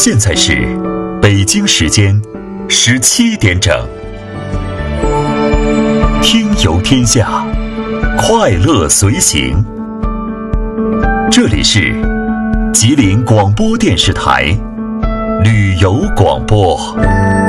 现在是北京时间17点整。听游天下，快乐随行。这里是吉林广播电视台旅游广播。